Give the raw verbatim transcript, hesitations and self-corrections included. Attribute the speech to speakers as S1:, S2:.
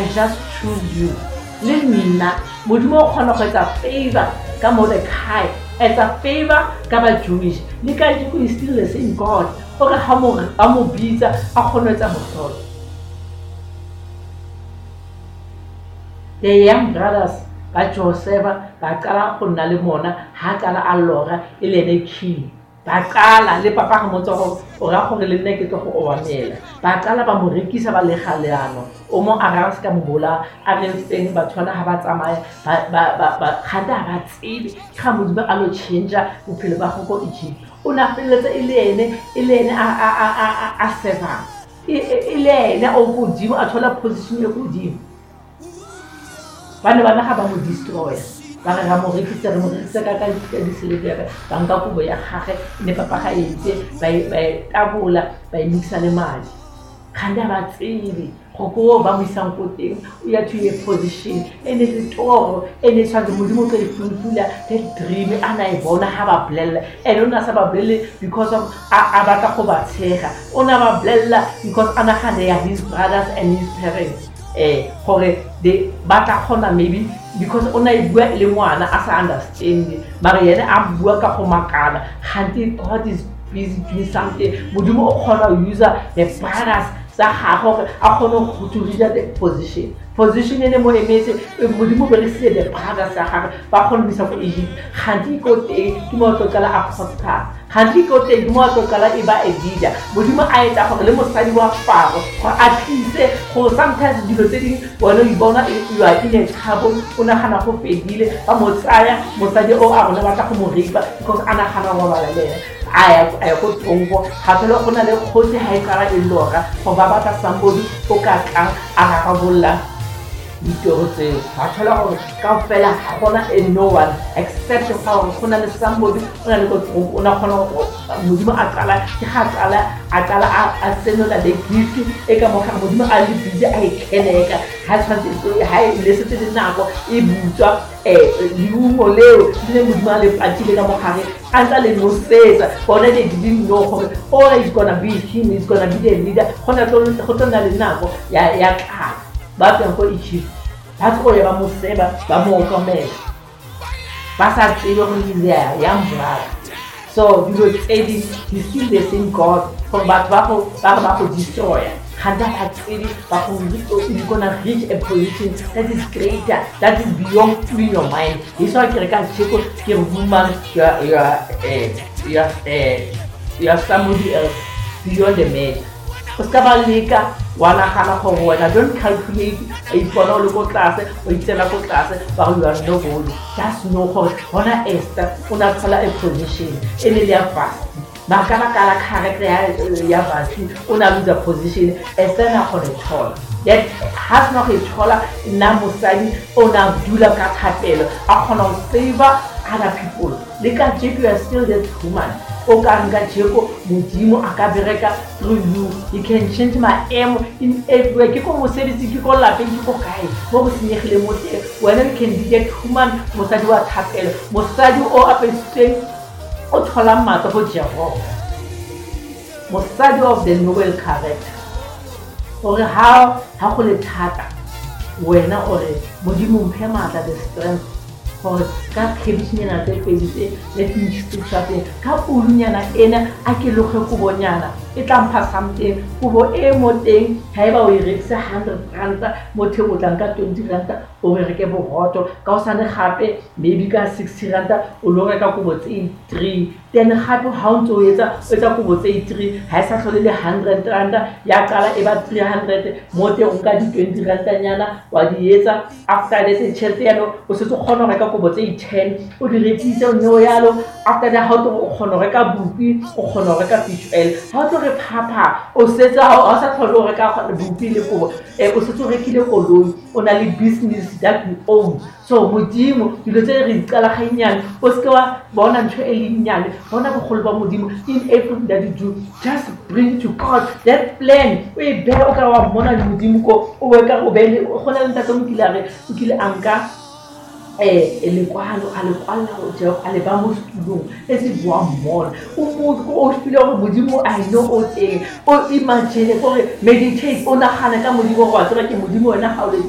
S1: just choose you. Le mina modimo o kgona go etsa favor ka Mordecai, etsa favor ka ba Jewish. Le ka diko is still the same God. Ore ha mo a mo bitsa a kgona etsa mohlolo. The young brothers ba Joseph ba qala go nna le mona ha qala a lora e lene king. Ba qala le papa ga motsogo o ra gore le nne ke tlo go obamela. Ba qala ba mo rekisa ba le galeano o mo a ga se ka mobola a re tseng ba tshwana ha ba tsamaya ba ba ba khanda ba tsebe ga modimo a lo change bophelo ba go go Egypt. O na feletse e le ene e le ene a a a a a seven e le ene o go dimo a thola position e go dimo. Bana bana ga ba mo destroy ba re ga mo rekisa re mo rekisa ka ka di selete ba nka kubo ya gage ne papa ga etse ba ba tabola ba mixa le mali khanda ba tsebe go go ba mo isang go teng o ya to a position ene le toro ene tshwantse modimo tlo e fulfilla the dream ana e bona ha ba blella ene ona sa ba blelle because of a ba ka go ba tshega ona ba blella because ana ga they are his brothers and his parents. Eh, gore de ba tla khona maybe because ona e bua le ngwana a sa understand mara yena a bua ka go makala ganti God is busy doing something modimo o khona o user the brothers sa gago a khona go to reach the position position ene mo emetse modimo be le se the brothers sa gago ba khona bisa go Egypt ganti ko te ke mo tlokala a prosper ganti ko te mo tlokala e ba edida modimo a etsa gore le mosadi wa faro go a tlise go sometimes dilo tse ding bona e bona e ya ile thabo ona gana go fedile ba mo tsaya mosadi o a rona ba tla go mo ripa because ana gana go bala le aya aya go tsongo ga pele go na le khotsi ha e kara e lora go ba batla somebody o ka tlang a ga ga bolla ditoro tse ba thola gore ka fela gona e no one except for gona le somebody ona le go tsongo ona gona modimo a tsala ke ga tsala a tsala a senola le gift e ka mo ga modimo a le busy a e keneka ha tshwantse ha e le setse le nako e butswa eh liumo leo le modimo a le patile ka mo gare a tsa le no setsa bona le didn't know gore all is gonna be him is gonna be the leader gona tlo go tsona le nako ya ya ka ba teng go Egypt ba tlo ya ba mo seba ba mo komela ba sa tsebe go le ya young brother. So you will say this you still the same God for but ba go ba ba go destroy khanda ba tsebe ba go you gonna reach a position that is greater that is beyond your mind. This why ke re ka cheko ke woman you are you are eh you are eh you are somebody else beyond the man. Ska ba leka wana kana go wena don't calculate e bona le go tlase o itsela go tlase ba go ya no go just know gore bona Esther ona thola a position ene le ya fast ba kana kala character ya fast ona lose position Esther na go le thola that has no go thola na mosadi ona dula ka thapelo a gona go save other people le ka you are still that woman o ka nka jeko modimo a ka bereka through you you can change my aim in everywhere ke go mo sebetsi ke go lapeng ke go kae mo go senyegile mo teng wena you can be that woman mosadi wa thapelo mosadi o apesitseng o thola matla go Jehova mosadi of the noble character ore ha ha go le thata wena ore modimo mphe matla the strength for ka khebisnyana tse pedi let me speak something ka pulunyana ena a ke loge go bonyana e tla mpha something go e mo teng ha eba o irekisa one hundred rand mo thego tlang ka twenty rand o re ke bohoto ka o sane gape maybe ka sixty rand o lo reka go botse three then gape ha o ntse o etsa o etsa go botse three ha sa tlhole le one hundred rand ya kala e ba three hundred mo te o nka di twenty rand nyana wa di etsa after that tšhelete ya no o se tso kgona reka go botse ten o di rekisa o no yalo after that how to o kgona reka bupi o kgona reka fish oil how to re papa o setsa ha sa tlhole reka bupi le go e o se tso rekile koloi o na le business that you own so modimo dilo tse re tsala ga inyane o se ka bona ntho e le inyane bona bogolo ba modimo in everything that you do just bring to God that plan we be o ka wa mona le modimo ko o we ka go be le go na le ntate mo kilare o kile anka eh ele kwalo ale kwala o je ale ba mo stulong e se bua mmona o mo o file go modimo I know o teng o imagine gore meditate o nagana ka modimo go a tsela ke modimo wena ga o le